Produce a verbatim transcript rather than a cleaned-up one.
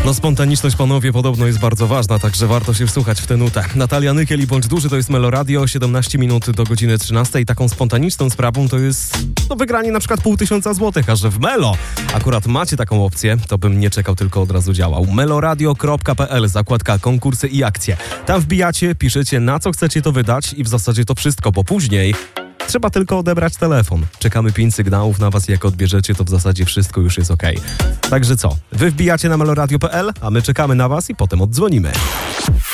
No spontaniczność, panowie, podobno jest bardzo ważna, także warto się wsłuchać w tę nutę. Natalia Nykiel i Bądź Duży to jest Meloradio, siedemnaście minut do godziny trzynastej. Taką spontaniczną sprawą to jest no, wygranie na przykład pół tysiąca złotych, a że w Melo akurat macie taką opcję, to bym nie czekał, tylko od razu działał. meloradio kropka p l, zakładka konkursy i akcje. Tam wbijacie, piszecie na co chcecie to wydać i w zasadzie to wszystko, bo później trzeba tylko odebrać telefon. Czekamy pięć sygnałów na was, jak odbierzecie, to w zasadzie wszystko już jest okej. Także co? Wy wbijacie na meloradio kropka p l, a my czekamy na was i potem oddzwonimy.